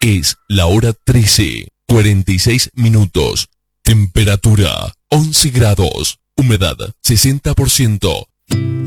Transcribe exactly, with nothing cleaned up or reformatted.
Es la hora trece, cuarenta y seis minutos. Temperatura once grados. Humedad sesenta por ciento.